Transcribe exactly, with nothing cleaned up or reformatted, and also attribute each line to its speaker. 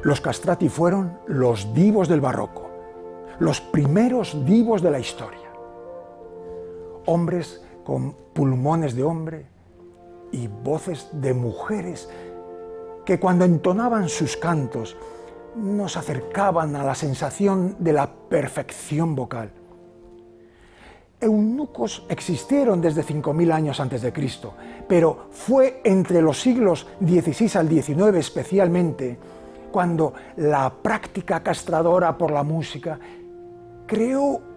Speaker 1: Los castrati fueron los divos del barroco, los primeros divos de la historia. Hombres con pulmones de hombre y voces de mujeres que cuando entonaban sus cantos nos acercaban a la sensación de la perfección vocal. Eunucos existieron desde cinco mil años antes de Cristo, pero fue entre los siglos dieciséis al diecinueve especialmente cuando la práctica castradora por la música creó